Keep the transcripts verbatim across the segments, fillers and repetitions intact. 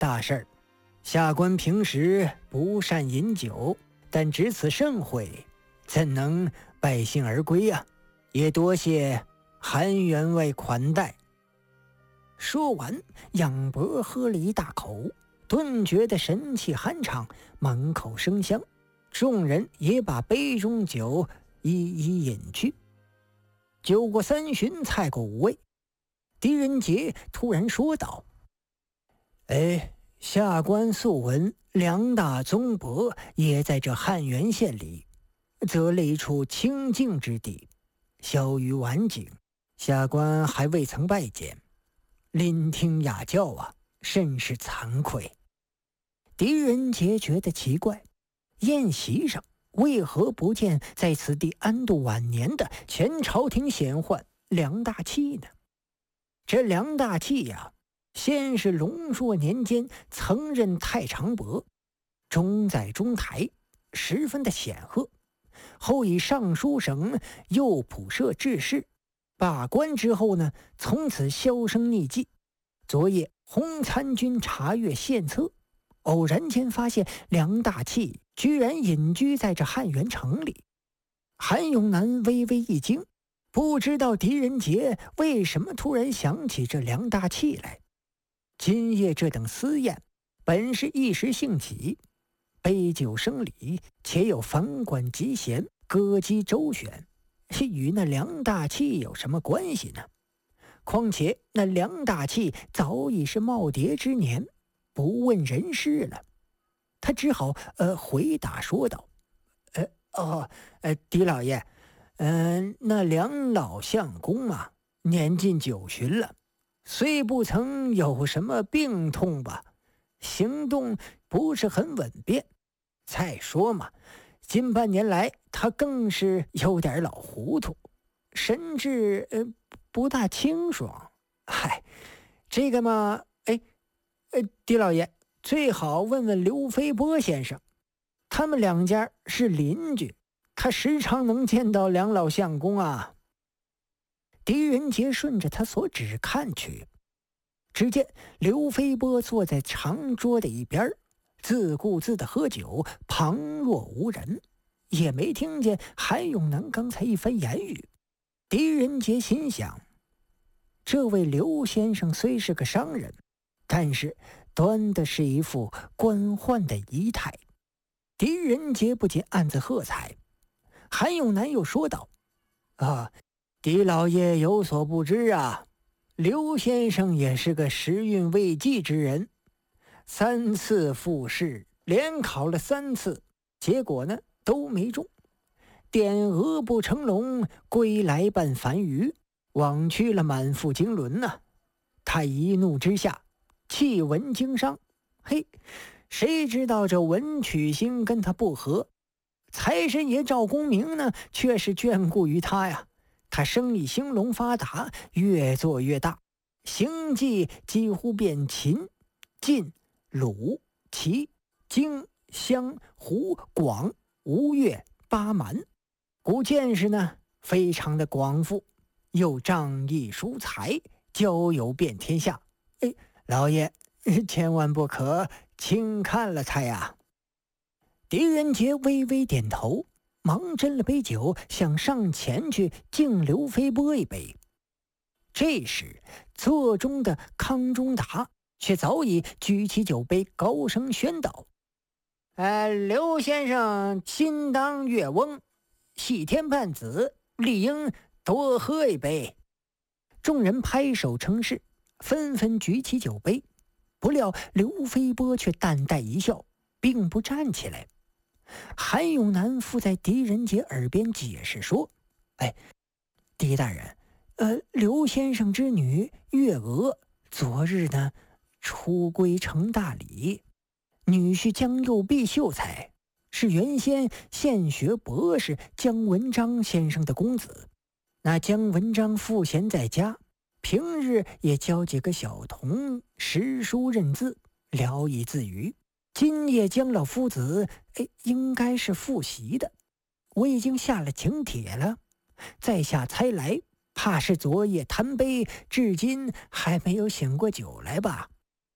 大事儿。下官平时不善饮酒，但值此盛会，怎能败兴而归啊？也多谢韩员外款待。说完，杨伯喝了一大口，顿觉得神气酣畅，满口生香。众人也把杯中酒一一饮去。酒过三巡，菜过五味，狄仁杰突然说道：哎，下官素闻梁大宗伯也在这汉源县里择了一处清静之地，小于晚景，下官还未曾拜见，聆听雅教啊，甚是惭愧。狄仁杰觉得奇怪，宴席上为何不见在此地安度晚年的前朝廷显宦梁大器呢？这梁大器呀、啊，先是龙朔年间曾任太常伯，中在中台，十分的显赫。后以尚书省右仆射致仕，罢官之后呢，从此销声匿迹。昨夜洪参军查阅献策，偶然间发现梁大器居然隐居在这汉源城里。韩永南微微一惊，不知道狄仁杰为什么突然想起这梁大器来。今夜这等私宴本是一时兴起，杯酒生理，且有房管集贤，歌姬周旋，与那梁大器有什么关系呢？况且那梁大器早已是耄耋之年，不问人事了。他只好呃回答说道：呃哦呃狄老爷，嗯、呃、那梁老相公啊，年近九旬了，虽不曾有什么病痛吧，行动不是很稳便。再说嘛，近半年来他更是有点老糊涂，神志呃不大清爽。嗨，这个嘛，哎，呃，狄老爷最好问问刘飞波先生，他们两家是邻居，他时常能见到梁老相公啊。狄仁杰顺着他所指看去，只见刘飞波坐在长桌的一边，自顾自的喝酒，旁若无人，也没听见韩永南刚才一番言语。狄仁杰心想，这位刘先生虽是个商人，但是端的是一副官宦的仪态。狄仁杰不禁暗自喝彩。韩永南又说道：啊，狄老爷有所不知啊，刘先生也是个时运未济之人，三次复试，连考了三次，结果呢都没中。点鹅不成龙，归来半凡鱼，枉去了满腹经纶呐、啊！他一怒之下，弃文经商。嘿，谁知道这文曲星跟他不合，财神爷赵公明呢，却是眷顾于他呀。他生意兴隆发达，越做越大，行迹几乎遍秦、晋、鲁、齐、荆、襄、胡、广、吴越、巴蛮，古见识呢非常的广富，又仗义疏财，交友遍天下。哎，老爷千万不可轻看了他呀。狄仁杰微微点头，忙斟了杯酒，想上前去敬刘飞波一杯。这时座中的康中达却早已举起酒杯，高声宣道：呃，刘先生心当月翁，系天半子，理应多喝一杯。众人拍手称是，纷纷举起酒杯。不料刘飞波却淡淡一笑，并不站起来。韩永南附在狄仁杰耳边解释说：哎，狄大人，呃，刘先生之女月娥昨日呢出归成大礼，女婿江右弼秀才是原先县学博士姜文章先生的公子。那姜文章赋闲在家，平日也教几个小童识书认字，聊以自娱。今夜姜老夫子哎，应该是复习的，我已经下了请帖了，在下猜来，怕是昨夜贪杯，至今还没有醒过酒来吧。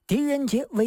狄仁杰为